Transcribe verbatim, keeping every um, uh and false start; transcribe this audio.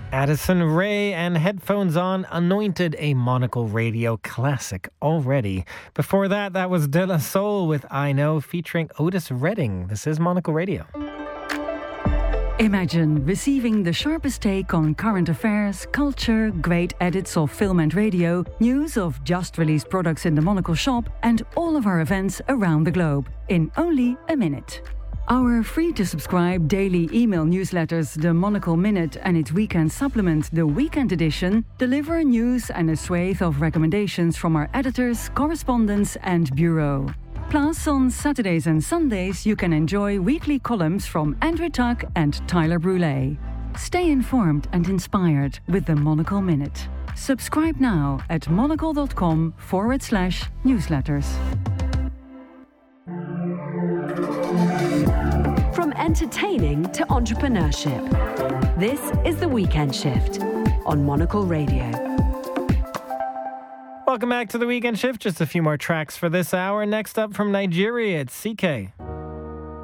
Addison Rae and Headphones On, Anointed, a Monocle Radio classic already. Before that, that was De La Soul with I Know featuring Otis Redding. This is Monocle Radio. Imagine receiving the sharpest take on current affairs, culture, great edits of film and radio, news of just released products in the Monocle shop, and all of our events around the globe in only a minute. Our free-to-subscribe daily email newsletters, The Monocle Minute and its weekend supplement, The Weekend Edition, deliver news and a swathe of recommendations from our editors, correspondents and bureau. Plus, on Saturdays and Sundays, you can enjoy weekly columns from Andrew Tuck and Tyler Brûlé. Stay informed and inspired with The Monocle Minute. Subscribe now at monocle.com forward slash newsletters. From entertaining to entrepreneurship, this is The Weekend Shift on Monocle Radio. Welcome back to The Weekend Shift. Just a few more tracks for this hour. Next up from Nigeria, it's C K.